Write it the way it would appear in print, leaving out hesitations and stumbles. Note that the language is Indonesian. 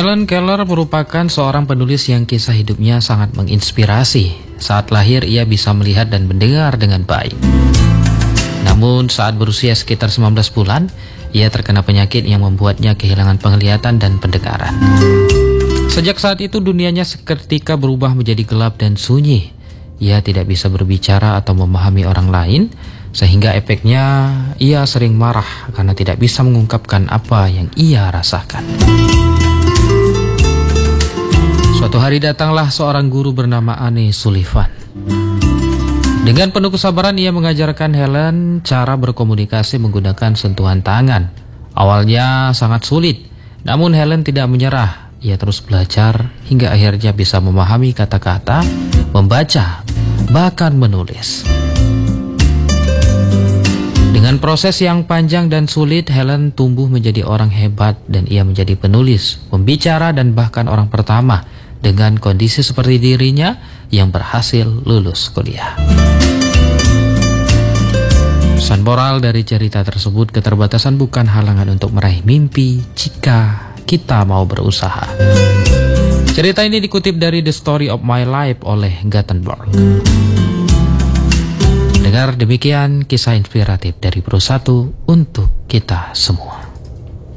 Helen Keller merupakan seorang penulis yang kisah hidupnya sangat menginspirasi. Saat lahir ia bisa melihat dan mendengar dengan baik. Namun saat berusia sekitar 19 bulan, ia terkena penyakit yang membuatnya kehilangan penglihatan dan pendengaran. Sejak saat itu dunianya seketika berubah menjadi gelap dan sunyi. Ia tidak bisa berbicara atau memahami orang lain, sehingga efeknya ia sering marah karena tidak bisa mengungkapkan apa yang ia rasakan. Suatu hari datanglah seorang guru bernama Anne Sullivan. Dengan penuh kesabaran ia mengajarkan Helen cara berkomunikasi menggunakan sentuhan tangan. Awalnya sangat sulit, namun Helen tidak menyerah. Ia terus belajar hingga akhirnya bisa memahami kata-kata, membaca, bahkan menulis. Dengan proses yang panjang dan sulit, Helen tumbuh menjadi orang hebat dan ia menjadi penulis, pembicara dan bahkan orang pertama dengan kondisi seperti dirinya yang berhasil lulus kuliah. Pesan moral dari cerita tersebut, keterbatasan bukan halangan untuk meraih mimpi jika kita mau berusaha. Cerita ini dikutip dari The Story of My Life oleh Gutenberg. Dengar demikian kisah inspiratif dari Pro 1 untuk kita semua.